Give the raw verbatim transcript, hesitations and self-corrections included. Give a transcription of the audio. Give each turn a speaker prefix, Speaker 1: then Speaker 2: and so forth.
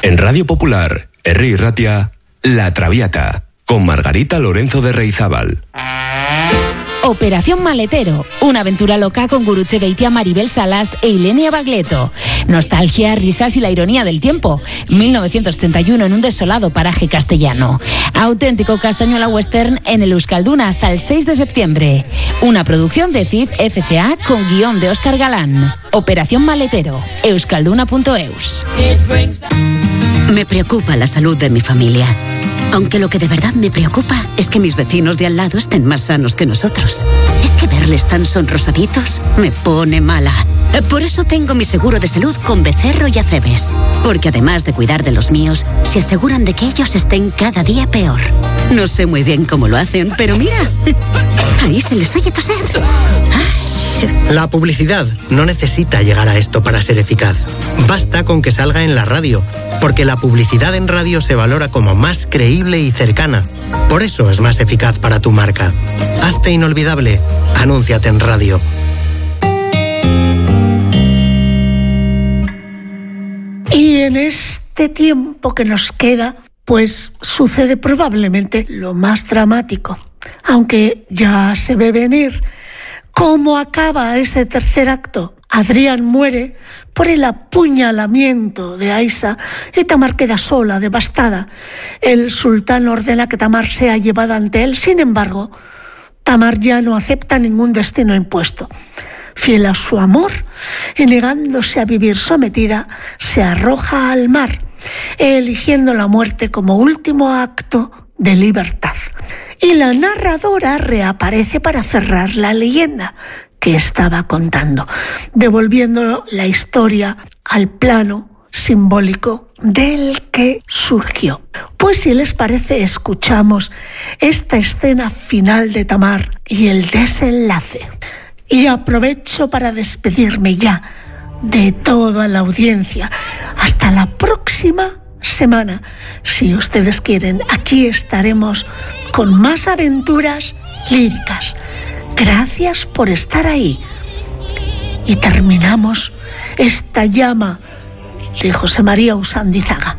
Speaker 1: En Radio Popular, Herri Irratia, La Traviata, con Margarita Lorenzo de Reizábal.
Speaker 2: Operación Maletero, una aventura loca con Gurutze Beitia, Maribel Salas e Ilenia Bagleto. Nostalgia, risas y la ironía del tiempo. mil novecientos treinta y uno en un desolado paraje castellano. Auténtico castañuela western en el Euskalduna hasta el seis de septiembre. Una producción de C I F F C A con guión de Óscar Galán. Operación Maletero, euskalduna punto eus.
Speaker 3: Me preocupa la salud de mi familia. Aunque lo que de verdad me preocupa es que mis vecinos de al lado estén más sanos que nosotros. Es que verles tan sonrosaditos me pone mala. Por eso tengo mi seguro de salud con Becerro y Acebes. Porque además de cuidar de los míos, se aseguran de que ellos estén cada día peor. No sé muy bien cómo lo hacen, pero mira, ahí se les oye toser.
Speaker 4: La publicidad no necesita llegar a esto para ser eficaz. Basta con que salga en la radio, porque la publicidad en radio se valora como más creíble y cercana. Por eso es más eficaz para tu marca. Hazte inolvidable. Anúnciate en radio.
Speaker 5: Y en este tiempo que nos queda, pues sucede probablemente lo más dramático, aunque ya se ve venir. ¿Cómo acaba este tercer acto? Adrián muere por el apuñalamiento de Aisha y Tamar queda sola, devastada. El sultán ordena que Tamar sea llevada ante él. Sin embargo, Tamar ya no acepta ningún destino impuesto. Fiel a su amor y negándose a vivir sometida, se arroja al mar, eligiendo la muerte como último acto de libertad. Y la narradora reaparece para cerrar la leyenda que estaba contando, devolviendo la historia al plano simbólico del que surgió. Pues si les parece, escuchamos esta escena final de Tamar y el desenlace. Y aprovecho para despedirme ya de toda la audiencia. Hasta la próxima semana. Si ustedes quieren, aquí estaremos con más aventuras líricas. Gracias por estar ahí. Y terminamos esta llama de José María Usandizaga.